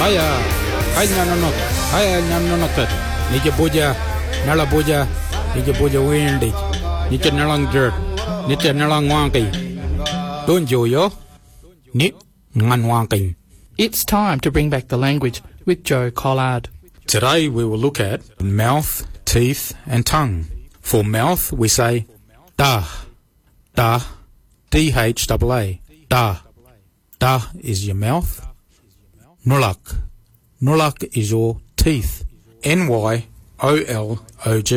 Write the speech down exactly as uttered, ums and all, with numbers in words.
Hiya, hi nanonok, hiya nanonokot. Nije boja, nala boja, nije boja windig. Nije nalang dirt, nije nalang wangi. Don't you yo? Ni ngan wangi. It's time to bring back the language with Joe Collard. Today we will look at mouth, teeth and tongue. For mouth we say da, da, D H A A, da. Da is your mouth. Nulak, nulak is your teeth. N Y O L O G.